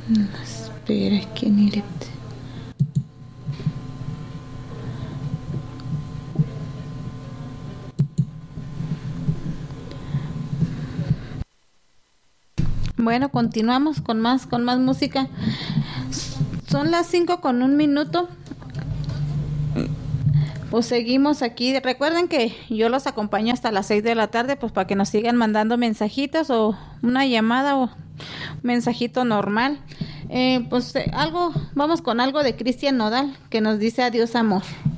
Espera, que ni le... Bueno, continuamos con más música. Son las 5:01. Pues seguimos aquí. Recuerden que yo los acompaño hasta las 6 de la tarde, pues para que nos sigan mandando mensajitos o una llamada o mensajito normal. Vamos con algo de Cristian Nodal que nos dice adiós amor.